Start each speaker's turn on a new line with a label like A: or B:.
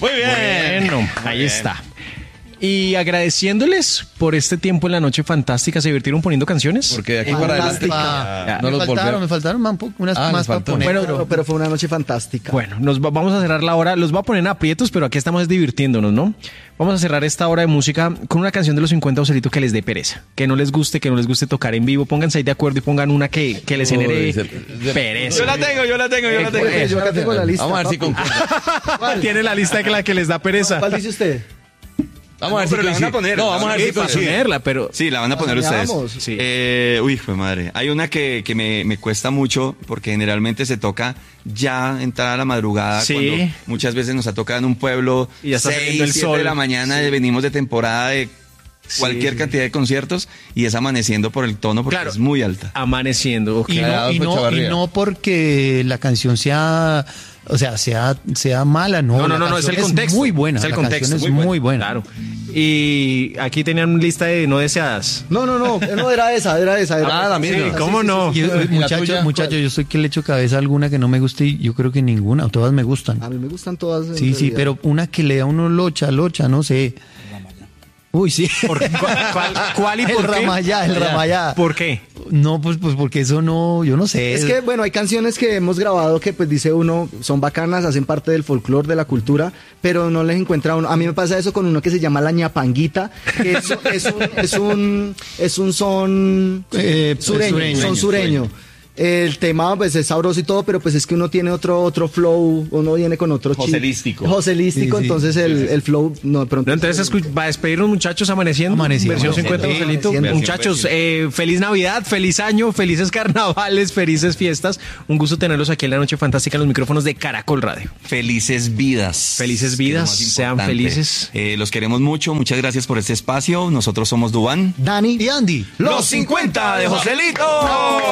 A: Muy bien.
B: Bueno, ahí está. Y agradeciéndoles por este tiempo en la noche fantástica, ¿se divirtieron poniendo canciones?
A: Porque de aquí para adelante
C: Me faltaron unas más para poner.
D: Bueno, pero fue una noche fantástica.
B: Bueno, vamos a cerrar la hora, los voy a poner en aprietos, pero aquí estamos divirtiéndonos, ¿no? Vamos a cerrar esta hora de música con una canción de los 50 Joselito que les dé pereza, que no les guste tocar en vivo. Pónganse ahí de acuerdo y pongan una que les genere pereza.
A: Yo la tengo.
D: Yo acá tengo la lista.
A: Vamos a ver si
D: ¿Cuál?
B: Tiene la lista de la que les da pereza.
D: ¿Cuál dice usted?
A: Vamos a ver si la van a poner. No, vamos a ver si
B: ponerla, pero
A: sí, la van a poner ustedes.
B: Sí.
A: Uy, fue madre. Hay una que me cuesta mucho porque generalmente se toca ya entrar a la madrugada.
B: Sí.
A: Cuando muchas veces nos ha tocado en un pueblo
B: Y ya está
A: 6,
B: saliendo el
A: 7
B: sol.
A: de la mañana.
B: Sí.
A: Venimos de temporada de cualquier cantidad de conciertos y es amaneciendo por el tono porque es muy alta.
B: Amaneciendo. Ok.
C: Y no porque la canción sea mala, no.
B: No, es el contexto.
C: Es muy buena.
B: Es el
C: la
B: contexto.
C: canción es muy buena.
B: Claro. Y aquí tenían una lista de no deseadas.
D: No, era esa.
A: La misma.
B: Sí, ¿cómo no?
C: Muchachos, yo soy que le echo cabeza a alguna que no me guste y yo creo que ninguna, todas me gustan.
D: A mí me gustan todas.
C: Sí, pero una que le da a uno locha, no sé. Uy, sí.
B: ¿Cuál y por qué?
C: El Ramayá.
B: ¿Por qué?
C: No, pues porque eso no, yo no sé.
D: Es que, bueno, hay canciones que hemos grabado que, pues, dice uno, son bacanas, hacen parte del folclore, de la cultura, pero no les encuentra uno. A mí me pasa eso con uno que se llama La Ñapanguita, que es un son sureño. El tema, pues, es sabroso y todo, pero pues es que uno tiene otro flow, uno viene con otro
A: Joselístico.
C: Sí.
D: Entonces el flow, no, de pronto.
B: Entonces va a despedirnos, muchachos, amaneciendo. Versión 50 Joselito. Muchachos, feliz Navidad, feliz año, felices carnavales, felices fiestas. Un gusto tenerlos aquí en la noche fantástica en los micrófonos de Caracol Radio.
A: Felices vidas.
B: Felices vidas, sean felices.
A: Los queremos mucho, muchas gracias por este espacio. Nosotros somos Duván,
D: Dani
C: y Andy.
A: los 50 de Joselito.